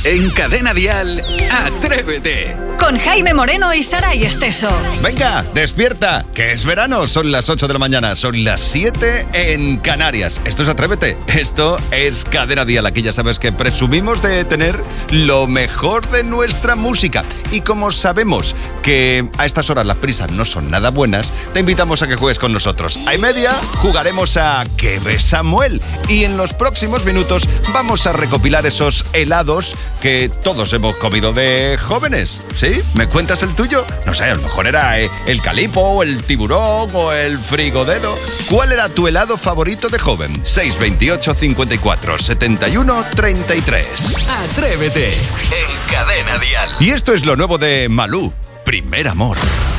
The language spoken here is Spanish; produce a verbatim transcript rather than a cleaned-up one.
En Cadena Dial, Atrévete. Con Jaime Moreno y Saray Esteso. Venga, despierta, que es verano. Son las ocho de la mañana, son las siete en Canarias. Esto es Atrévete, esto es Cadena Dial. Aquí ya sabes que presumimos de tener lo mejor de nuestra música. Y como sabemos que a estas horas las prisas no son nada buenas, te invitamos a que juegues con nosotros. A y media jugaremos a ¿Qué ves, Samuel? Y en los próximos minutos vamos a recopilar esos helados que todos hemos comido de jóvenes. ¿Sí? ¿Me cuentas el tuyo? No sé, a lo mejor era el calipo, o el tiburón, o el frigodedo. ¿Cuál era tu helado favorito de joven? seis veintiocho, cincuenta y cuatro, setenta y uno, treinta y tres. Atrévete en Cadena Dial. Y esto es lo nuevo de Malú, Primer Amor.